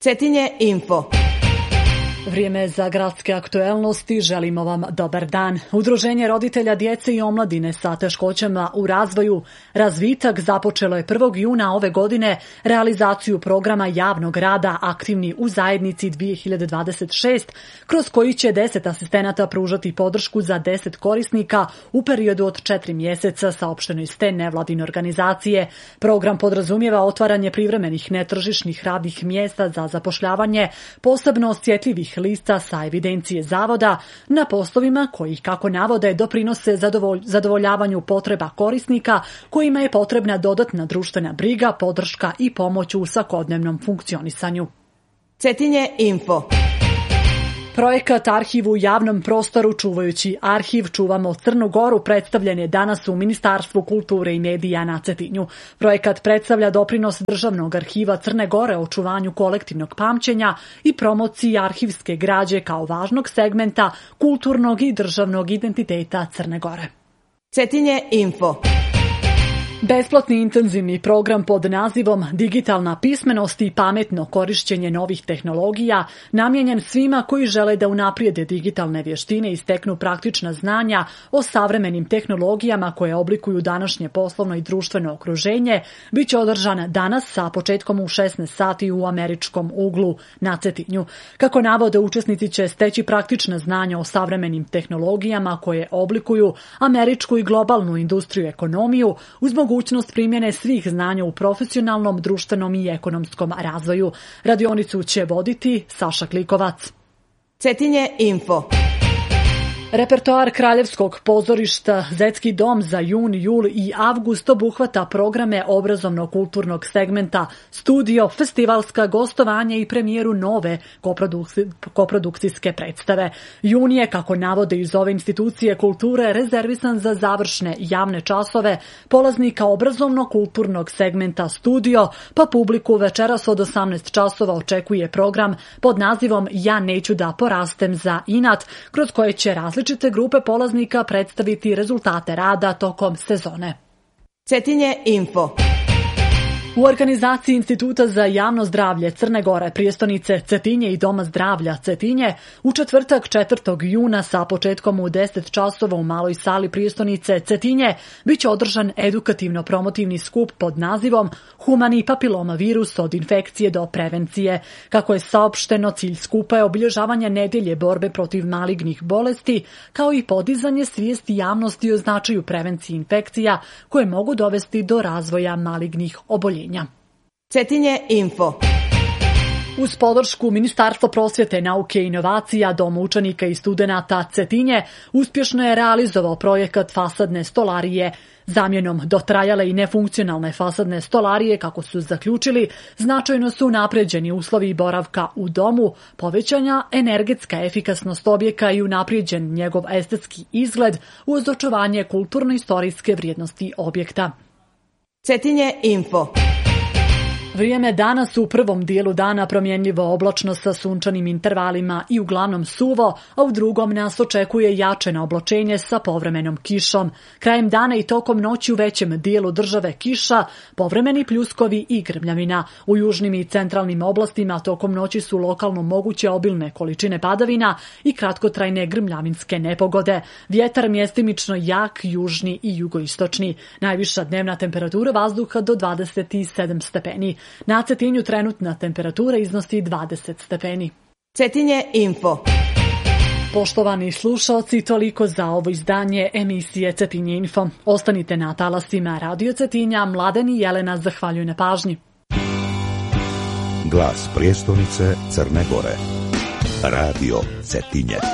Cetinje Info. Vrijeme za gradske aktuelnosti, želimo vam dobar dan. Udruženje roditelja djece i omladine sa teškoćama u razvoju Razvitak započelo je 1. juna ove godine realizaciju programa javnog rada Aktivni u zajednici 2026, kroz koji će 10 asistenata pružati podršku za 10 korisnika u periodu od 4 mjeseca, saopšteno iz te nevladine organizacije. Program podrazumijeva otvaranje privremenih netržišnih radnih mjesta za zapošljavanje posebno osjetljivih lista sa evidencije zavoda na poslovima koji, kako navode, doprinose zadovoljavanju potreba korisnika kojima je potrebna dodatna društvena briga, podrška i pomoć u svakodnevnom funkcionisanju. Cetinje Info. Projekat Arhiv u javnom prostoru čuvajući arhiv čuvamo Crnu Goru predstavljen je danas u Ministarstvu kulture i medija na Cetinju. Projekat predstavlja doprinos Državnog arhiva Crne Gore očuvanju kolektivnog pamćenja i promociji arhivske građe kao važnog segmenta kulturnog i državnog identiteta Crne Gore. Cetinje Info. Besplatni intenzivni program pod nazivom Digitalna pismenost i pametno korišćenje novih tehnologija namijenjen svima koji žele da unaprijede digitalne vještine i steknu praktična znanja o savremenim tehnologijama koje oblikuju današnje poslovno i društveno okruženje, bit će održan danas sa početkom u 16 sati u Američkom uglu na Cetinju. Kako navode, učesnici će steći praktična znanja o savremenim tehnologijama koje oblikuju američku i globalnu industriju i ekonomiju uz mogućnost primjene svih znanja u profesionalnom, društvenom i ekonomskom razvoju. Radionicu će voditi Saša Klikovac. Cetinje Info. Repertoar Kraljevskog pozorišta Zetski dom za jun, jul i avgust obuhvata programe obrazovno-kulturnog segmenta, studio, festivalska gostovanja i premijeru nove koprodukcijske predstave. Jun je, kako navode iz ove institucije kulture, rezervisan za završne javne časove polaznika obrazovno-kulturnog segmenta studio, pa publiku večeras od 18 časova očekuje program pod nazivom Ja neću da porastem za inat, kroz koje će različite grupe polaznika predstaviti rezultate rada tokom sezone. Cetinje Info. U organizaciji Instituta za javno zdravlje Crne Gore, prijestolnice Cetinje i Doma zdravlja Cetinje, u četvrtak 4. juna sa početkom u 10 časova u maloj sali prijestolnice Cetinje biće održan edukativno-promotivni skup pod nazivom Humani papiloma virus od infekcije do prevencije. Kako je saopšteno, cilj skupa je obilježavanje nedelje borbe protiv malignih bolesti, kao i podizanje svijesti javnosti o značaju prevencije infekcija koje mogu dovesti do razvoja malignih oboljenja. Cetinje Info. Uz podršku Ministarstva prosvjete, nauke i inovacija, Dom učenika i studenata Cetinje uspješno je realizovao projekat fasadne stolarije. Zamjenom dotrajale i nefunkcionalne fasadne stolarije, kako su zaključili, značajno su unapređeni uslovi boravka u domu, povećanja energetska efikasnost objeka i unaprijeđen njegov estetski izgled uz očuvanje kulturno-istorijske vrijednosti objekta. Cetinje Info. Vrijeme danas u prvom dijelu dana promjenljivo oblačno sa sunčanim intervalima i uglavnom suvo, a u drugom nas očekuje jačeno oblačenje sa povremenom kišom. Krajem dana i tokom noći u većem dijelu države kiša, povremeni pljuskovi i grmljavina. U južnim i centralnim oblastima tokom noći su lokalno moguće obilne količine padavina i kratkotrajne grmljavinske nepogode. Vjetar mjestimično jak, južni i jugoistočni. Najviša dnevna temperatura vazduha do 27 stepeni. Na Cetinju trenutna temperatura iznosi 20 stepeni. Cetinje Info. Poštovani slušalci, toliko za ovo izdanje emisije Cetinje Info. Ostanite na talasima Radio Cetinja. Mladen i Jelena zahvaljuju na pažnji. Glas prijestolnice Crne Gore. Radio Cetinje.